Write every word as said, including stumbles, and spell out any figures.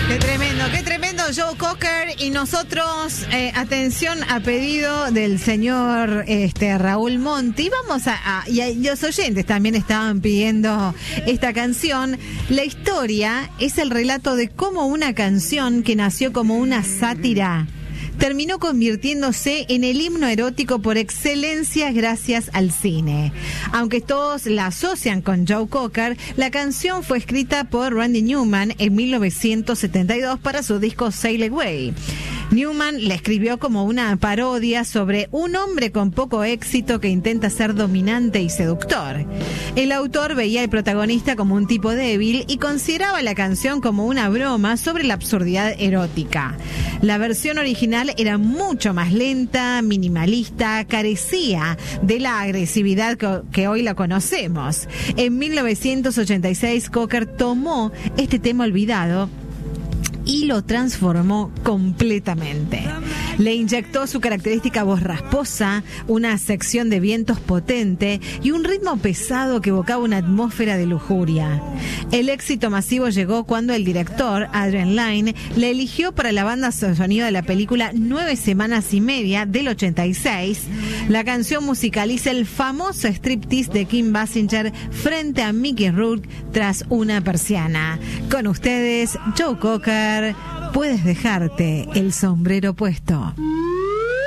Qué tremendo, qué tremendo Joe Cocker. Y nosotros, eh, atención a pedido del señor este, Raúl Monti, vamos a, a y, a, y los oyentes también estaban pidiendo esta canción. La historia es el relato de cómo una canción que nació como una sátira terminó convirtiéndose en el himno erótico por excelencia gracias al cine. Aunque todos la asocian con Joe Cocker, la canción fue escrita por Randy Newman en mil novecientos setenta y dos para su disco Sail Away. Newman la escribió como una parodia sobre un hombre con poco éxito que intenta ser dominante y seductor. El autor veía al protagonista como un tipo débil y consideraba la canción como una broma sobre la absurdidad erótica. La versión original era mucho más lenta, minimalista, carecía de la agresividad que, que hoy la conocemos. En mil novecientos ochenta y seis, Cocker tomó este tema olvidado y lo transformó completamente. Le inyectó su característica voz rasposa, una sección de vientos potente y un ritmo pesado que evocaba una atmósfera de lujuria. El éxito masivo llegó cuando el director, Adrian Lyne, le eligió para la banda sonido de la película Nueve Semanas y Media del ochenta y seis. La canción musicaliza el famoso striptease de Kim Basinger frente a Mickey Rourke tras una persiana. Con ustedes, Joe Cocker, Puedes dejarte el sombrero puesto.